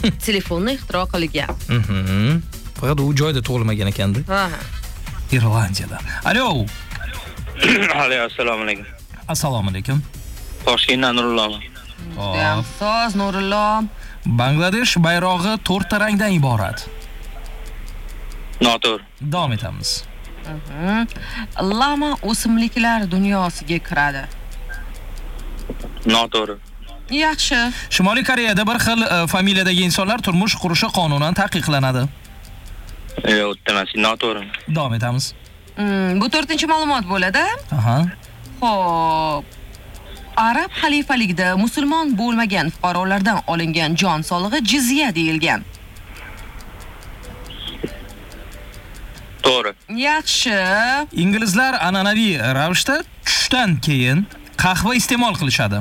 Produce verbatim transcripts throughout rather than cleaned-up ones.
Telefonni ixtiro qilgan. Mhm. Faqat u joyda tug'ilmagan ekanda. Ha. Irlandiyada. Alo. Alo, assalomu alaykum. Assalomu alaykum. Toshkentdan Nurullo. Judayam soz Nurullo. Bangladesh bayrog'i to'rtta rangdan iborat. Noto'g'ri. Davom etamiz. Lama o'simliklar dunyosiga kiradi. Noto'g'ri. Yaxshi. Shimoliy Koreyada bir xil e, familiyadagi insonlar turmush qurishi qonunan taqiqlanadi. Yo'q, emas, noto'g'ri. Davom etamiz. Hmm, bu to'rtinchi ma'lumot bo'ladi. Aha. Xo'p. Arab xalifaligida musulmon bo'lmagan fuqarolardan olingan jon solig'i jizya deyilgan. To'g'ri. Yaxshi. Inglizlar an'anaviy ravishda tushdan keyin qahva iste'mol qilishadi.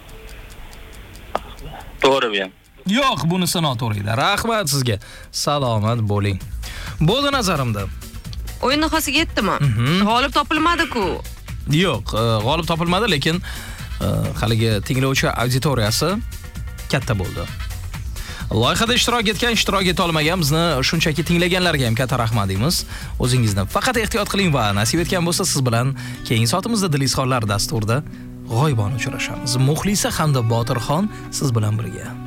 To'g'ri bu ham. Yo'q, bunisi noto'g'ri edi. Rahmat sizga. Salomat bo'ling. Bo'ldi nazarimda. O'yin nihoyasiga yetdimi? G'olib topilmadi-ku. Yo'q, e, g'olib topilmadi, lekin e, haligi tinglovchi auditoriyasi katta bo'ldi. Loyihada ishtirok etgan, ishtirok eta olmagan bizni shunchaki tinglaganlarga ham katta rahmat deymiz. O'zingizni faqat ehtiyot qiling va nasib etgan bo'lsa siz bilan keyingi soatimizda Dil izhorlar dasturida g'oyibona uchrashamiz. Muxlisa hamda Botirxon siz bilan birga.